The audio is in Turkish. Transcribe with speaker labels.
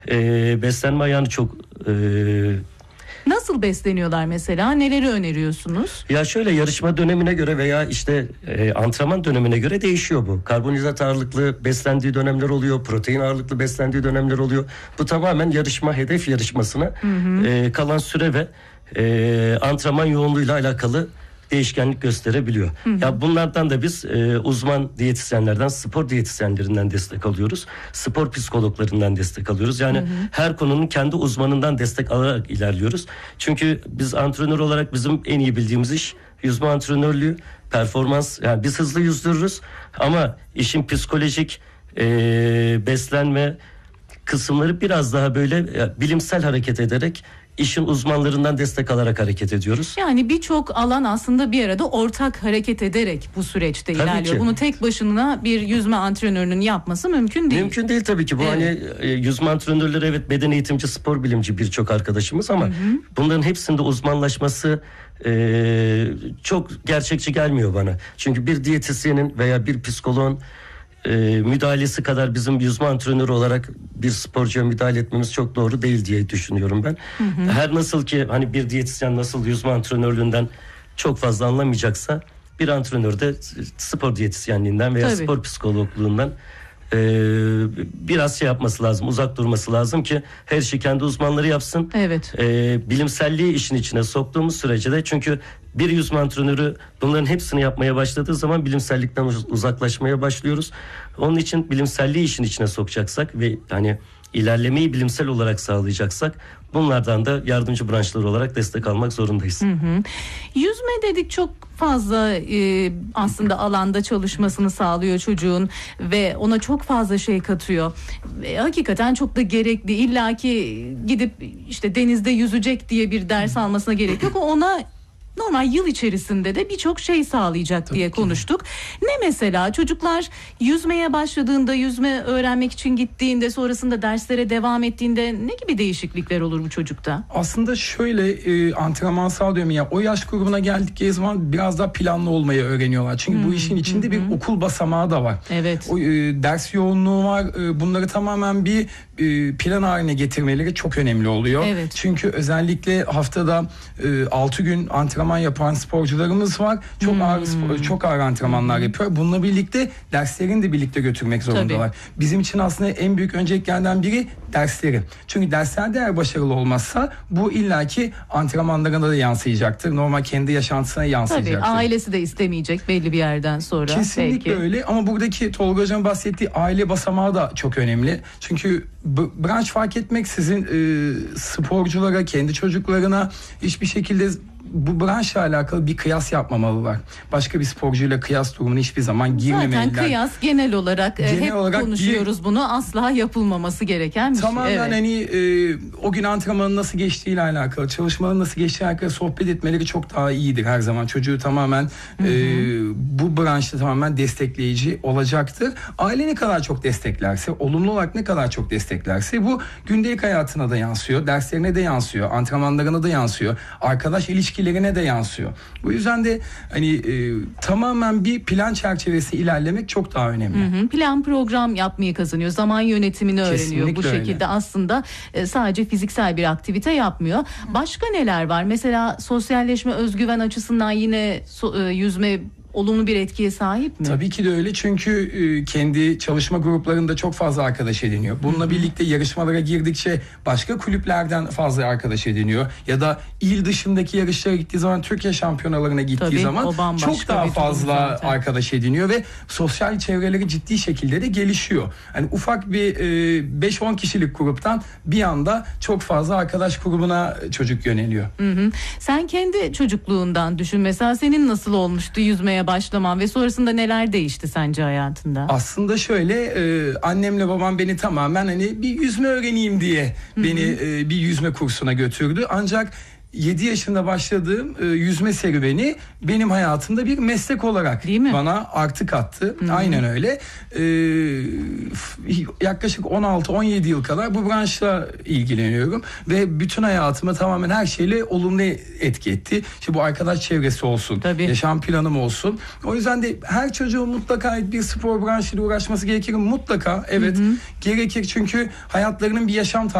Speaker 1: Beslenme ayağını çok...
Speaker 2: Nasıl besleniyorlar mesela? Neleri öneriyorsunuz?
Speaker 1: Ya şöyle, yarışma dönemine göre veya işte antrenman dönemine göre değişiyor bu. Karbonhidrat ağırlıklı beslendiği dönemler oluyor. Protein ağırlıklı beslendiği dönemler oluyor. Bu tamamen hedef yarışmasına kalan süre ve antrenman yoğunluğuyla alakalı değişkenlik gösterebiliyor. Ya bunlardan da biz uzman diyetisyenlerden, spor diyetisyenlerinden destek alıyoruz. Spor psikologlarından destek alıyoruz. Yani her konunun kendi uzmanından destek alarak ilerliyoruz. Çünkü biz antrenör olarak bizim en iyi bildiğimiz iş yüzme antrenörlüğü, performans. Yani biz hızlı yüzdürürüz ama işin psikolojik beslenme kısımları biraz daha böyle bilimsel hareket ederek, işin uzmanlarından destek alarak hareket ediyoruz.
Speaker 2: Yani birçok alan aslında bir arada ortak hareket ederek bu süreçte
Speaker 1: tabii
Speaker 2: ilerliyor.
Speaker 1: ki.
Speaker 2: Bunu tek başına bir yüzme antrenörünün yapması mümkün değil.
Speaker 1: Mümkün değil tabii ki. Bu yüzme antrenörleri, evet, beden eğitimci, spor bilimci birçok arkadaşımız ama bunların hepsinde uzmanlaşması çok gerçekçi gelmiyor bana. Çünkü bir diyetisyenin veya bir psikoloğun müdahalesi kadar bizim yüzme antrenörü olarak bir sporcuya müdahale etmemiz çok doğru değil diye düşünüyorum ben. Her nasıl ki hani bir diyetisyen nasıl yüzme antrenörlüğünden çok fazla anlamayacaksa, bir antrenör de spor diyetisyenliğinden veya spor psikologluğundan biraz yapması lazım, uzak durması lazım ki her şey kendi uzmanları yapsın.
Speaker 2: Evet.
Speaker 1: Bilimselliği işin içine soktuğumuz sürece de, çünkü bir yüzme antrenörü bunların hepsini yapmaya başladığı zaman bilimsellikten uzaklaşmaya başlıyoruz. Onun için bilimselliği işin içine sokacaksak ve hani ilerlemeyi bilimsel olarak sağlayacaksak, bunlardan da yardımcı branşlar olarak destek almak zorundayız.
Speaker 2: Yüzme dedik, çok fazla aslında alanda çalışmasını sağlıyor çocuğun ve ona çok fazla şey katıyor. Hakikaten çok da gerekli. İlla ki gidip işte denizde yüzecek diye bir ders almasına gerek yok. Ona normal yıl içerisinde de birçok şey sağlayacak
Speaker 3: tabii
Speaker 2: diye
Speaker 3: ki
Speaker 2: konuştuk. Ne mesela çocuklar yüzmeye başladığında, yüzme öğrenmek için gittiğinde, sonrasında derslere devam ettiğinde ne gibi değişiklikler olur bu çocukta?
Speaker 3: Aslında şöyle, antrenmansal dönemi, ya o yaş grubuna geldikleri zaman biraz daha planlı olmayı öğreniyorlar. Çünkü bu işin içinde bir okul basamağı da var.
Speaker 2: Evet.
Speaker 3: O ders yoğunluğu var. Bunları tamamen bir plan haline getirmeleri çok önemli oluyor.
Speaker 2: Evet.
Speaker 3: Çünkü özellikle haftada 6 gün antrenman yapan sporcularımız var. Çok ağır antrenmanlar yapıyor. Bununla birlikte derslerini de birlikte götürmek zorundalar.
Speaker 2: Tabii.
Speaker 3: Bizim için aslında en büyük önceliklerden biri dersleri. Çünkü derslerde eğer başarılı olmazsa bu illaki antrenmanlarına da yansıyacaktır. Normal kendi yaşantısına yansıyacaktır.
Speaker 2: Tabii, ailesi de istemeyecek belli bir yerden sonra.
Speaker 3: Kesinlikle
Speaker 2: belki.
Speaker 3: öyle, ama buradaki Tolga Hoca'nın bahsettiği aile basamağı da çok önemli. Çünkü branş fark etmeksizin sporculara, kendi çocuklarına hiçbir şekilde bu branşla alakalı bir kıyas yapmamalılar. Başka bir sporcuyla kıyas durumuna hiçbir zaman girmemeliler.
Speaker 2: Zaten kıyas genel olarak hep konuşuyoruz bunu. Asla yapılmaması gereken bir şey.
Speaker 3: Tamamen
Speaker 2: Evet.
Speaker 3: hani o gün antrenmanın nasıl geçtiğiyle alakalı, çalışmanın nasıl geçtiğiyle alakalı sohbet etmeleri çok daha iyidir her zaman. Çocuğu tamamen bu branşta tamamen destekleyici olacaktır. Aile ne kadar çok desteklerse, olumlu olarak ne kadar çok desteklerse bu gündelik hayatına da yansıyor, derslerine de yansıyor, antrenmanlarına da yansıyor, arkadaş ilişkilerine de yansıyor. Bu yüzden de hani tamamen bir plan çerçevesi ilerlemek çok daha önemli.
Speaker 2: Plan program yapmayı kazanıyor. Zaman yönetimini öğreniyor. Bu
Speaker 3: Kesinlikle
Speaker 2: şekilde
Speaker 3: öyle.
Speaker 2: aslında sadece fiziksel bir aktivite yapmıyor. Başka neler var? Mesela sosyalleşme, özgüven açısından yine yüzme olumlu bir etkiye sahip mi?
Speaker 3: Tabii ki de öyle, çünkü kendi çalışma gruplarında çok fazla arkadaş ediniyor. Bununla birlikte yarışmalara girdikçe başka kulüplerden fazla arkadaş ediniyor. Ya da il dışındaki yarışlara gittiği zaman, Türkiye şampiyonalarına gittiği
Speaker 2: Tabii,
Speaker 3: zaman çok daha fazla arkadaş ediniyor ve sosyal çevreleri ciddi şekilde de gelişiyor. Hani ufak bir 5-10 kişilik gruptan bir anda çok fazla arkadaş grubuna çocuk yöneliyor.
Speaker 2: Sen kendi çocukluğundan düşün. Mesela senin nasıl olmuştu yüzmeye başlaman ve sonrasında neler değişti sence hayatında?
Speaker 3: Aslında şöyle, annemle babam beni tamamen hani bir yüzme öğreneyim diye beni bir yüzme kursuna götürdü. Ancak 7 yaşında başladığım yüzme serüveni benim hayatımda bir meslek olarak
Speaker 2: Değil mi?
Speaker 3: bana artı kattı. Aynen öyle. Yaklaşık 16-17 yıl kadar bu branşla ilgileniyorum ve bütün hayatıma tamamen her şeyle olumlu etki etti. İşte bu arkadaş çevresi olsun,
Speaker 2: Tabii.
Speaker 3: yaşam planım olsun. O yüzden de her çocuğun mutlaka bir spor branşıyla uğraşması gerekir. Mutlaka evet gerekir, çünkü hayatlarının bir yaşam